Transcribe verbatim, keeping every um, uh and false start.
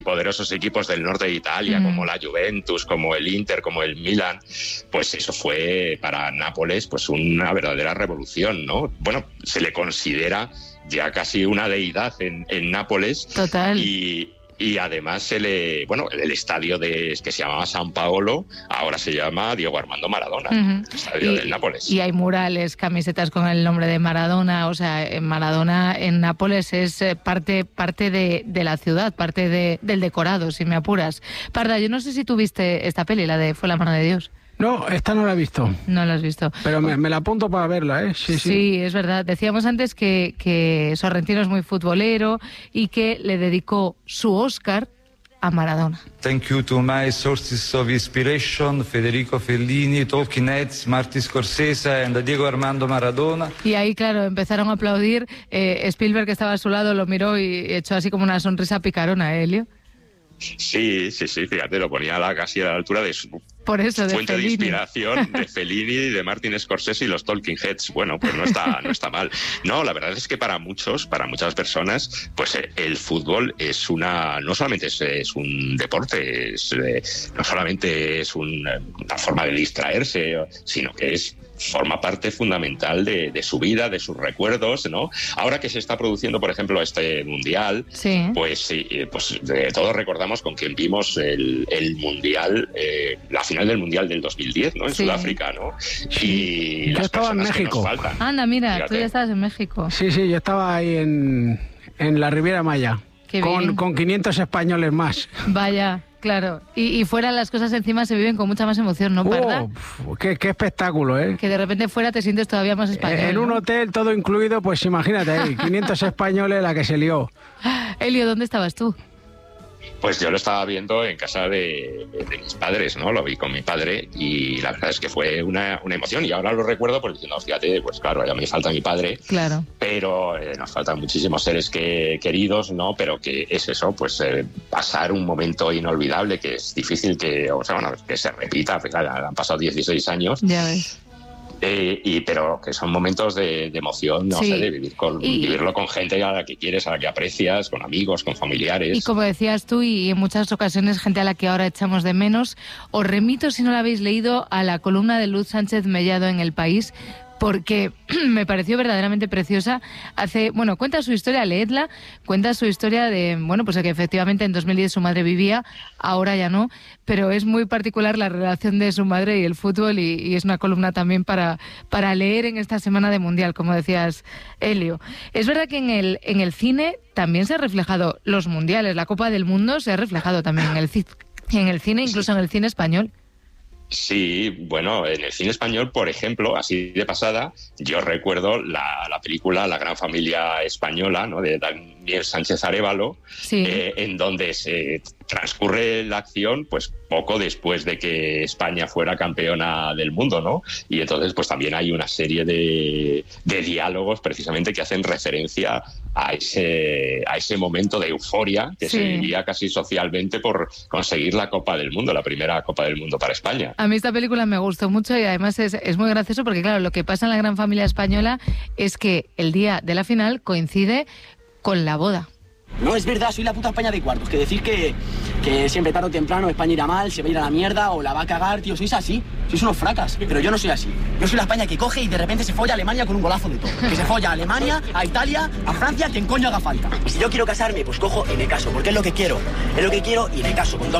poderosos equipos del norte de Italia, mm. como la Juventus, como el Inter, como el Milan, pues eso fue para Nápoles pues una verdadera revolución, ¿no? Bueno, se le considera ya casi una deidad en, en Nápoles. Total. Y, y además se le, bueno, el estadio de, que se llamaba San Paolo, ahora se llama Diego Armando Maradona, uh-huh. el estadio y, del Nápoles. Y hay murales, camisetas con el nombre de Maradona, o sea, Maradona en Nápoles es parte, parte de, de la ciudad, parte de, del decorado, si me apuras. Parda, yo no sé si tú viste esta peli, la de Fue la mano de Dios. No, esta no la he visto. No la has visto. Pero me, me la apunto para verla, ¿eh? Sí, sí. Sí, es verdad. Decíamos antes que, que Sorrentino es muy futbolero y que le dedicó su Oscar a Maradona. Thank you to my sources of inspiration, Federico Fellini, Talking Heads, Martin Scorsese and Diego Armando Maradona. Y ahí, claro, empezaron a aplaudir. Eh, Spielberg, que estaba a su lado, lo miró y echó así como una sonrisa picarona, ¿eh, Elio? Sí, sí, sí, fíjate, lo ponía la, casi a la altura de su Por eso, de fuente Fellini. de inspiración de Fellini, de Martin Scorsese y los Talking Heads. Bueno, pues no está, no está mal. No, la verdad es que para muchos, para muchas personas, pues el fútbol es una, no solamente es, es un deporte, es, eh, no solamente es un, una forma de distraerse, sino que es forma parte fundamental de, de su vida, de sus recuerdos, ¿no? Ahora que se está produciendo, por ejemplo, este Mundial, sí. pues, sí, pues eh, todos recordamos con quien vimos el, el Mundial, eh, la final del Mundial del dos mil diez, ¿no? En sí. Sudáfrica, ¿no? Y yo las estaba en México. Anda, mira, Fíjate. Tú ya estabas en México. Sí, sí, yo estaba ahí en, en la Riviera Maya. Qué con, bien. con quinientos españoles más. Vaya. Claro, y, y fuera las cosas encima se viven con mucha más emoción, ¿no, Parda? Oh, qué, qué espectáculo, ¿eh? Que de repente fuera te sientes todavía más español. En un ¿no? hotel todo incluido, pues imagínate ahí, quinientos españoles la que se lió. Elio, ¿dónde estabas tú? Pues yo lo estaba viendo en casa de, de mis padres, ¿no? Lo vi con mi padre y la verdad es que fue una, una emoción. Y ahora lo recuerdo porque diciendo, fíjate, pues claro, ya me falta mi padre. Claro. Pero eh, nos faltan muchísimos seres que, queridos, ¿no? Pero que es eso, pues eh, pasar un momento inolvidable que es difícil que, o sea, bueno, que se repita. Fíjate, han pasado dieciséis años. Ya ves. Eh, y pero que son momentos de, de emoción, no sí. sé, de vivir con, y, vivirlo con gente a la que quieres, a la que aprecias, con amigos, con familiares. Y como decías tú, y en muchas ocasiones gente a la que ahora echamos de menos, os remito, si no la habéis leído, a la columna de Luz Sánchez Mellado en El País, porque me pareció verdaderamente preciosa. Hace, bueno, cuenta su historia, leedla, cuenta su historia de, bueno, pues de que efectivamente en dos mil diez su madre vivía, ahora ya no, pero es muy particular la relación de su madre y el fútbol y, y es una columna también para, para leer en esta semana de Mundial, como decías, Elio. Es verdad que en el, en el cine también se ha reflejado los mundiales, la Copa del Mundo se ha reflejado también en el, en el cine, incluso en el cine español. Sí, bueno, en el cine español, por ejemplo, así de pasada, yo recuerdo la, la película La Gran Familia Española, ¿no?, de Daniel Sánchez Arévalo, sí. eh, en donde se transcurre la acción pues poco después de que España fuera campeona del mundo, ¿no? Y entonces pues también hay una serie de, de diálogos precisamente que hacen referencia a ese, a ese momento de euforia que sí. se vivía casi socialmente por conseguir la Copa del Mundo, la primera Copa del Mundo para España. A mí esta película me gustó mucho y además es, es muy gracioso porque claro, lo que pasa en La Gran Familia Española es que el día de la final coincide con la boda. No es verdad, soy la puta España de cuartos. Que decir que, que siempre tarde o temprano España irá mal, se va a ir a la mierda o la va a cagar, tío. Sois así, sois unos fracas. Pero yo no soy así. Yo soy la España que coge y de repente se folla a Alemania con un golazo de todo. Que se folla a Alemania, a Italia, a Francia, quien coño haga falta. Y si yo quiero casarme, pues cojo y me caso, porque es lo que quiero. Es lo que quiero y me caso con dos